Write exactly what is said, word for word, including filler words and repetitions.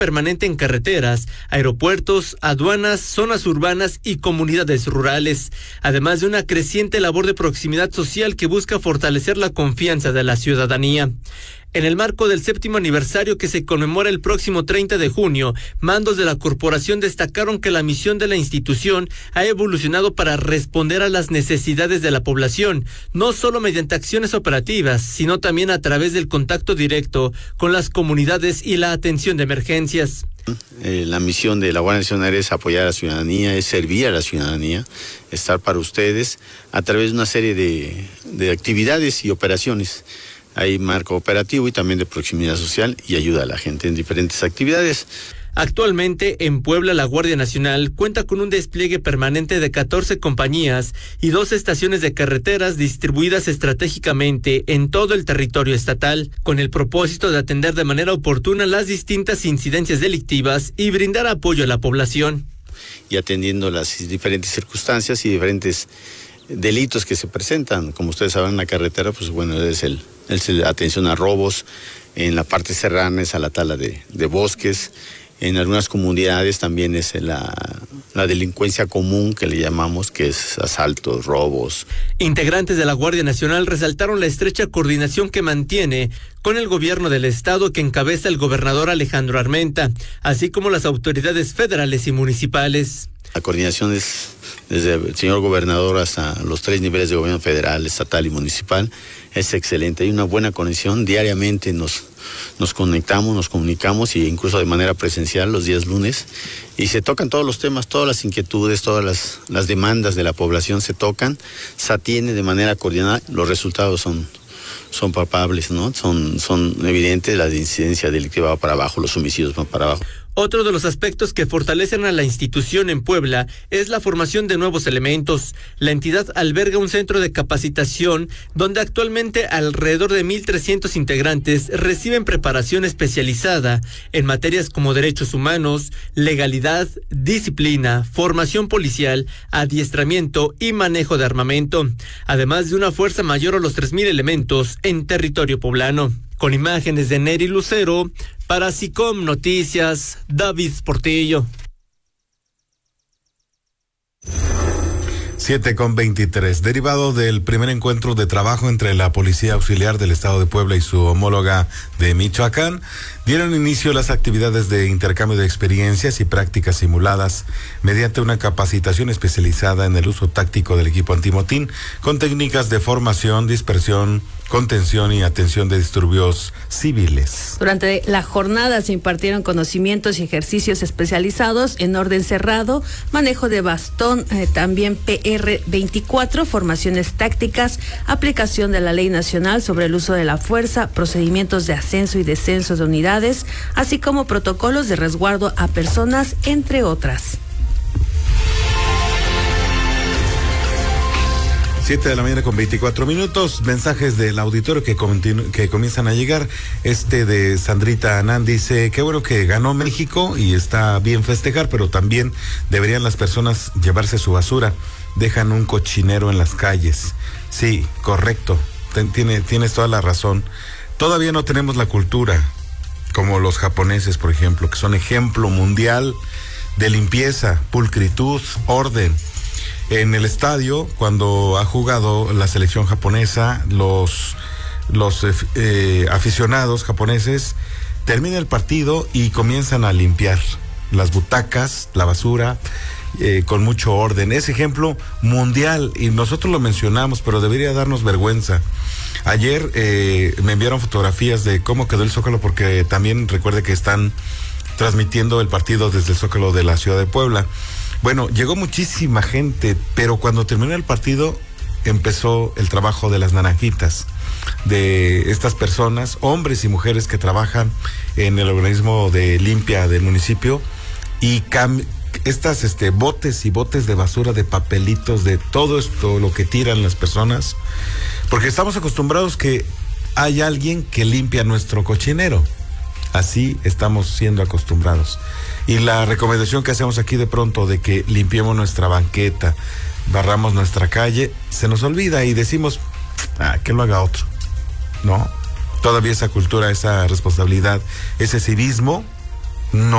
permanente en carreteras, aeropuertos, aduanas, zonas urbanas y comunidades rurales, además de una creciente labor de proximidad social que busca fortalecer la confianza de la ciudadanía. En el marco del séptimo aniversario que se conmemora el próximo treinta de junio, mandos de la corporación destacaron que la misión de la institución ha evolucionado para responder a las necesidades de la población, no solo mediante acciones operativas, sino también a través del contacto directo con las comunidades y la atención de emergencias. Eh, la misión de la Guardia Nacional es apoyar a la ciudadanía, es servir a la ciudadanía, estar para ustedes a través de una serie de, de actividades y operaciones. Hay marco operativo y también de proximidad social y ayuda a la gente en diferentes actividades. Actualmente, en Puebla, la Guardia Nacional cuenta con un despliegue permanente de catorce compañías y dos estaciones de carreteras distribuidas estratégicamente en todo el territorio estatal, con el propósito de atender de manera oportuna las distintas incidencias delictivas y brindar apoyo a la población. Y atendiendo las diferentes circunstancias y diferentes delitos que se presentan, como ustedes saben, en la carretera, pues bueno, es el, es el atención a robos, en la parte serrana es a la tala de, de bosques, en algunas comunidades también es la, la delincuencia común que le llamamos, que es asaltos, robos. Integrantes de la Guardia Nacional resaltaron la estrecha coordinación que mantiene con el gobierno del estado que encabeza el gobernador Alejandro Armenta, así como las autoridades federales y municipales. La coordinación es desde el señor gobernador hasta los tres niveles de gobierno federal, estatal y municipal, es excelente. Hay una buena conexión, diariamente nos, nos conectamos, nos comunicamos y incluso de manera presencial los días lunes y se tocan todos los temas, todas las inquietudes, todas las, las demandas de la población se tocan, se atiende de manera coordinada, los resultados son... son palpables, ¿no? Son, son evidentes, la incidencia delictiva va para abajo, los homicidios van para abajo. Otro de los aspectos que fortalecen a la institución en Puebla es la formación de nuevos elementos. La entidad alberga un centro de capacitación donde actualmente alrededor de mil trescientos integrantes reciben preparación especializada en materias como derechos humanos, legalidad, disciplina, formación policial, adiestramiento y manejo de armamento, además de una fuerza mayor a los tres mil elementos en territorio poblano. Con imágenes de Neri Lucero, para SICOM Noticias, David Portillo. siete con veintitrés. Derivado del primer encuentro de trabajo entre la Policía Auxiliar del Estado de Puebla y su homóloga de Michoacán, dieron inicio las actividades de intercambio de experiencias y prácticas simuladas mediante una capacitación especializada en el uso táctico del equipo antimotín con técnicas de formación, dispersión, contención y atención de disturbios civiles. Durante la jornada se impartieron conocimientos y ejercicios especializados en orden cerrado, manejo de bastón, eh, también P R veinticuatro, formaciones tácticas, aplicación de la Ley Nacional sobre el uso de la fuerza, procedimientos de ascenso y descenso de unidades, así como protocolos de resguardo a personas, entre otras. siete de la mañana con veinticuatro minutos, mensajes del auditorio que, continu- que comienzan a llegar. Este de Sandrita Anán dice, qué bueno que ganó México y está bien festejar, pero también deberían las personas llevarse su basura, dejan un cochinero en las calles. Sí, correcto, Ten, tiene, tienes toda la razón. Todavía no tenemos la cultura, como los japoneses, por ejemplo, que son ejemplo mundial de limpieza, pulcritud, orden. En el estadio, cuando ha jugado la selección japonesa, los, los eh, aficionados japoneses termina el partido y comienzan a limpiar las butacas, la basura, eh, con mucho orden. Es ejemplo mundial y nosotros lo mencionamos, pero debería darnos vergüenza. Ayer eh, me enviaron fotografías de cómo quedó el Zócalo, porque también recuerde que están transmitiendo el partido desde el Zócalo de la ciudad de Puebla. Bueno, llegó muchísima gente, pero cuando terminó el partido empezó el trabajo de las naranjitas, de estas personas, hombres y mujeres que trabajan en el organismo de limpia del municipio y cam- estas este botes y botes de basura, de papelitos, de todo esto, lo que tiran las personas, porque estamos acostumbrados que hay alguien que limpia nuestro cochinero. Así estamos siendo acostumbrados. Y la recomendación que hacemos aquí de pronto de que limpiemos nuestra banqueta, barramos nuestra calle, se nos olvida y decimos, ah, que lo haga otro. No, todavía esa cultura, esa responsabilidad, ese civismo, no.